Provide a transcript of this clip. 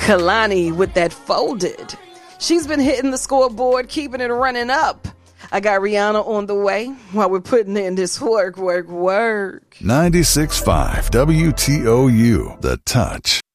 Kalani with that folded. She's been hitting the scoreboard, keeping it running up. I got Rihanna on the way while we're putting in this work. 96.5 WTOU, The Touch.